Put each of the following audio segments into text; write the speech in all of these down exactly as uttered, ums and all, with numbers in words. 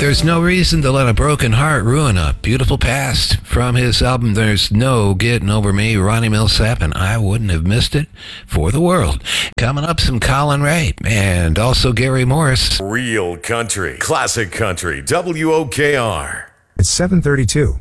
There's No Reason to Let a Broken Heart Ruin a Beautiful Past. From his album There's No Getting Over Me, Ronnie Millsap, and I wouldn't have missed it for the world. Coming up, some Colin Ray and also Gary Morris. Real country, classic country, W O K R. It's seven thirty-two.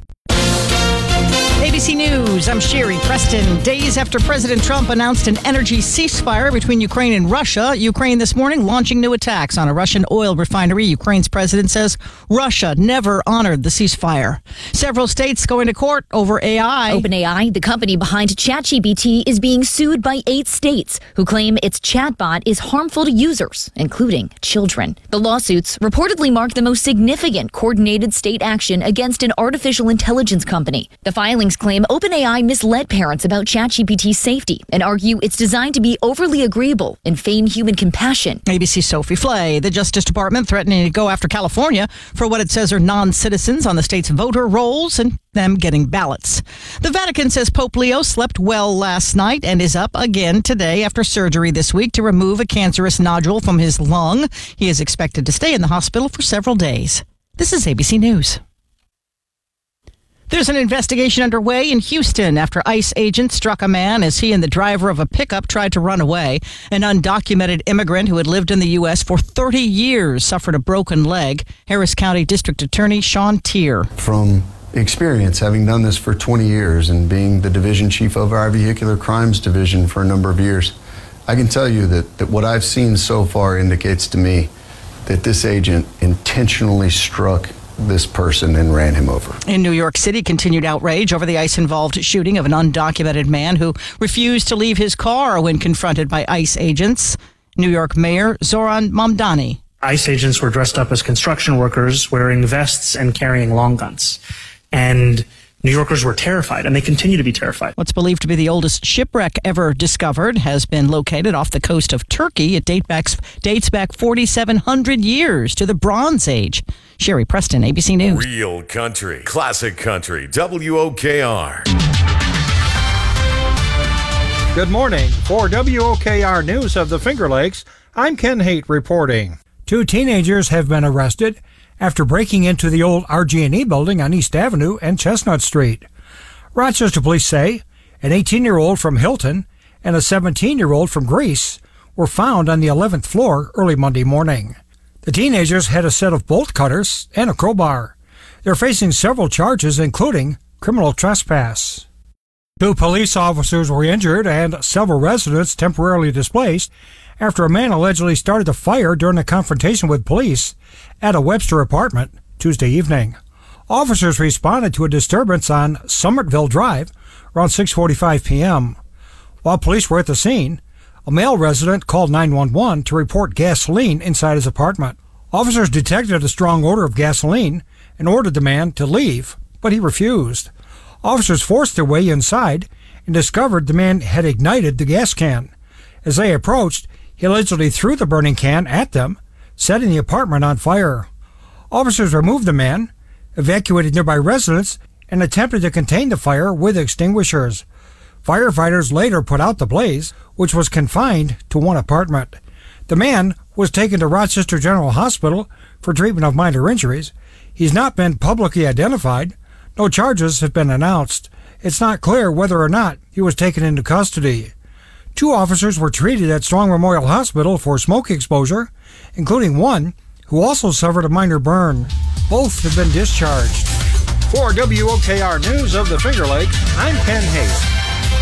A B C News, I'm Sherry Preston. Days after President Trump announced an energy ceasefire between Ukraine and Russia, Ukraine this morning launching new attacks on a Russian oil refinery. Ukraine's president says Russia never honored the ceasefire. Several states going to court over A I. OpenAI, the company behind ChatGPT, is being sued by eight states who claim its chatbot is harmful to users, including children. The lawsuits reportedly mark the most significant coordinated state action against an artificial intelligence company. The filings claim OpenAI misled parents about ChatGPT's safety and argue it's designed to be overly agreeable and feign human compassion. A B C's Sophie Flay. The Justice Department threatening to go after California for what it says are non-citizens on the state's voter rolls and them getting ballots. The Vatican says Pope Leo slept well last night and is up again today after surgery this week to remove a cancerous nodule from his lung. He is expected to stay in the hospital for several days. This is A B C News. There's an investigation underway in Houston after ICE agents struck a man as he and the driver of a pickup tried to run away. An undocumented immigrant who had lived in the U S for thirty years suffered a broken leg. Harris County District Attorney Sean Tier. From experience, having done this for twenty years and being the division chief of our vehicular crimes division for a number of years, I can tell you that, that what I've seen so far indicates to me that this agent intentionally struck this person and ran him over. In New York City, continued outrage over the ICE-involved shooting of an undocumented man who refused to leave his car when confronted by ICE agents. New York Mayor Zoran Mamdani. ICE agents were dressed up as construction workers, wearing vests and carrying long guns. And New Yorkers were terrified, and they continue to be terrified. What's believed to be the oldest shipwreck ever discovered has been located off the coast of Turkey. It date back, dates back forty-seven hundred years to the Bronze Age. Sherry Preston, A B C News. Real country, classic country, W O K R. Good morning. For W O K R News of the Finger Lakes, I'm Ken Haight reporting. Two teenagers have been arrested after breaking into the old R G and E building on East Avenue and Chestnut Street. Rochester police say an eighteen-year-old from Hilton and a seventeen-year-old from Greece were found on the eleventh floor early Monday morning. The teenagers had a set of bolt cutters and a crowbar. They're facing several charges, including criminal trespass. Two police officers were injured and several residents temporarily displaced after a man allegedly started a fire during a confrontation with police at a Webster apartment Tuesday evening. Officers responded to a disturbance on Somertville Drive around six forty-five p.m. While police were at the scene, a male resident called nine one one to report gasoline inside his apartment. Officers detected a strong odor of gasoline and ordered the man to leave, but he refused. Officers forced their way inside and discovered the man had ignited the gas can. As they approached, he allegedly threw the burning can at them, setting the apartment on fire. Officers removed the man, evacuated nearby residents, and attempted to contain the fire with extinguishers. Firefighters later put out the blaze, which was confined to one apartment. The man was taken to Rochester General Hospital for treatment of minor injuries. He's not been publicly identified. No charges have been announced. It's not clear whether or not he was taken into custody. Two officers were treated at Strong Memorial Hospital for smoke exposure, including one who also suffered a minor burn. Both have been discharged. For W O K R News of the Finger Lakes, I'm Ken Haight.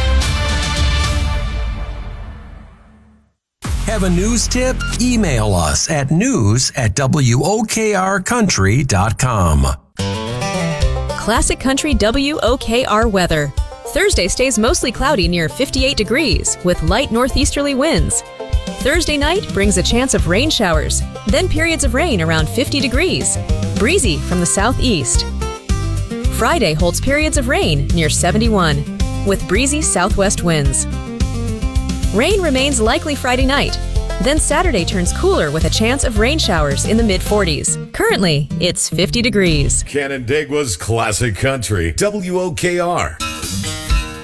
Have a news tip? Email us at news at W O K R country dot com. Classic Country W O K R weather. Thursday stays mostly cloudy near fifty-eight degrees with light northeasterly winds. Thursday night brings a chance of rain showers, then periods of rain around fifty degrees. Breezy from the southeast. Friday holds periods of rain near seventy-one with breezy southwest winds. Rain remains likely Friday night. Then Saturday turns cooler with a chance of rain showers in the mid forties. Currently, it's fifty degrees. Canandaigua's Classic Country, W O K R.